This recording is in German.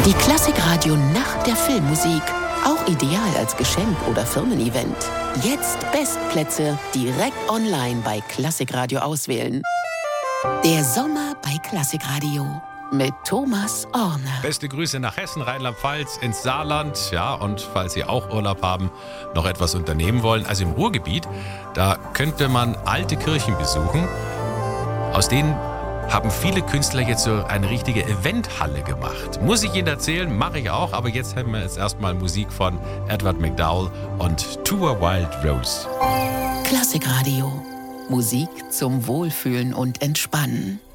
Die Klassikradio Nacht der Filmmusik. Auch ideal als Geschenk oder Firmen-Event. Jetzt Bestplätze direkt online bei Klassikradio auswählen. Der Sommer bei Klassikradio mit Thomas Orner. Beste Grüße nach Hessen, Rheinland-Pfalz, ins Saarland. Ja, und falls Sie auch Urlaub haben, noch etwas unternehmen wollen, also im Ruhrgebiet, da könnte man alte Kirchen besuchen. Aus denen haben viele Künstler jetzt so eine richtige Eventhalle gemacht. Muss ich Ihnen erzählen, mache ich auch, aber jetzt haben wir jetzt erstmal Musik von Edward McDowell und To a Wild Rose. Klassikradio. Musik zum Wohlfühlen und Entspannen.